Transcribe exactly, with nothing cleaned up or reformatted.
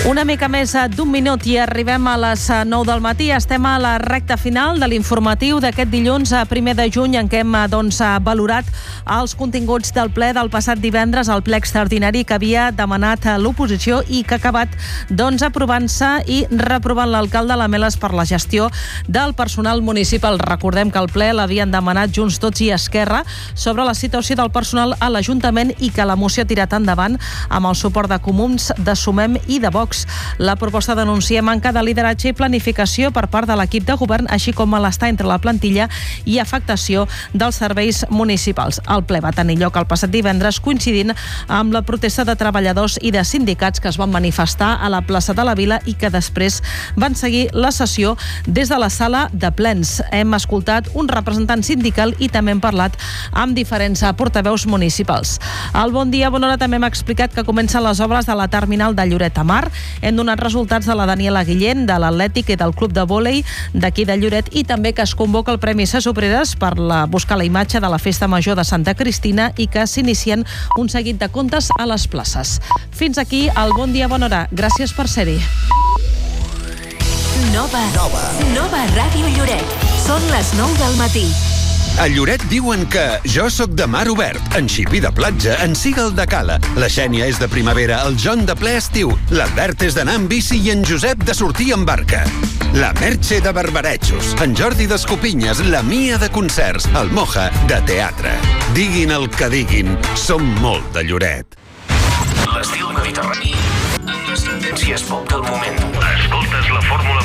Una mica més d'un minut i arribem a les nou del matí. Estem a la recta final de l'informatiu d'aquest dilluns, primer de juny, en què hem doncs, valorat els continguts del ple del passat divendres, el ple extraordinari que havia demanat l'oposició i que ha acabat doncs, aprovant-se i reprovant l'alcalde Lameles per la gestió del personal municipal. Recordem que el ple l'havien demanat Junts, Tots i Esquerra sobre la situació del personal a l'Ajuntament i que la moció ha tirat endavant amb el suport de Comuns, de Sumem i de Vox. La proposta denuncia manca de lideratge i planificació per part de l'equip de govern, així com malestar entre la plantilla i afectació dels serveis municipals. El ple va tenir lloc el passat divendres, coincidint amb la protesta de treballadors i de sindicats que es van manifestar a la plaça de la Vila i que després van seguir la sessió des de la sala de plens. Hem escoltat un representant sindical i també hem parlat amb diferents portaveus municipals. Al Bon Dia, Bona Hora també hem explicat que comencen les obres de la terminal de Lloret de Mar. Hem donat resultats de la Daniela Guillén, de l'Atlètic i del Club de Vòlei d'aquí de Lloret i també que es convoca el Premi Ses Obreres per la, buscar la imatge de la Festa Major de Santa Cristina i que s'inicien un seguit de contes a les places. Fins aquí el Bon Dia, Bona Hora. Gràcies per ser-hi. Nova. Nova. Nova Ràdio Lloret. Són les nou del matí. A Lloret diuen que jo sóc de mar obert, en Xipi de platja, en Sigal de cala, la Xènia és de primavera, el John de ple estiu, l'Albert és d'anar amb bici i en Josep de sortir amb barca. La Merche de barbarejos, en Jordi d'escopinyes, la Mia de concerts, el Moja de teatre. Diguin el que diguin, som molt de Lloret. L'estil mediterrani amb les tendències pop del moment. Escoltes la fórmula